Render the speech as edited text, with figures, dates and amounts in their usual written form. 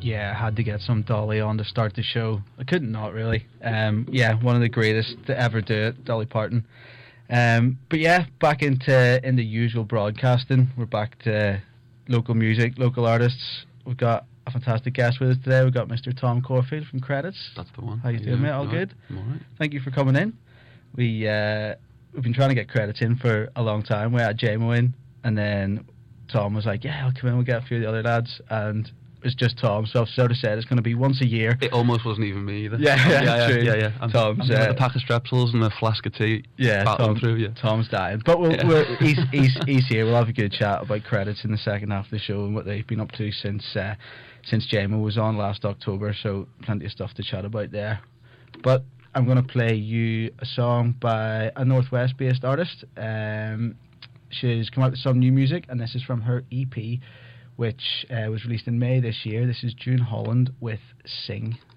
Yeah, I had to get some Dolly on to start the show. I couldn't not really. Yeah, one of the greatest to ever do it, Dolly Parton. But yeah, back into usual broadcasting. We're back to local music, local artists. We've got a fantastic guest with us today. We've got Mr. Tom Corfield from Credits. That's the one. How you doing, mate? All good? I'm alright. Thank you for coming in. We've been trying to get Credits in for a long time. We had JMO in, and then Tom was like, yeah, I'll come in, we'll get a few of the other lads, and it's just Tom, so I've sort of said it's going to be once a year. It almost wasn't even me either. Yeah, true. Yeah. Tom's I'm with a pack of strepsils and a flask of tea. Yeah, Tom's dying. But he's here. We'll have a good chat about Credits in the second half of the show and what they've been up to since JMO was on last October, so plenty of stuff to chat about there. But I'm going to play you a song by a Northwest-based artist. She's come out with some new music, and this is from her EP, which was released in May this year. This is June Holland with Sing.